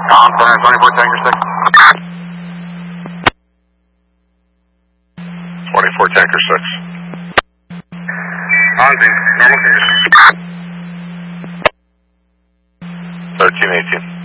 Center 24 Tanker 6. 24 Tanker 6. Ozzy, normal conditions. 1318.